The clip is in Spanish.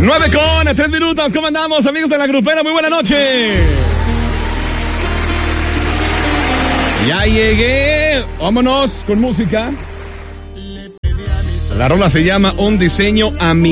9:03, ¿cómo andamos, amigos de la grupera? Muy buena noche. Ya llegué, vámonos con música. La rola se llama Un diseño a mi